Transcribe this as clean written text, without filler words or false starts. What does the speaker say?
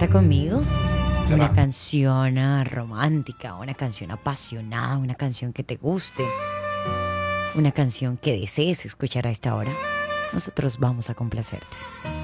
Canta conmigo. Ya Una va. canción romántica, una canción apasionada, una canción que te guste, una canción que desees escuchar a esta hora. Nosotros vamos a complacerte.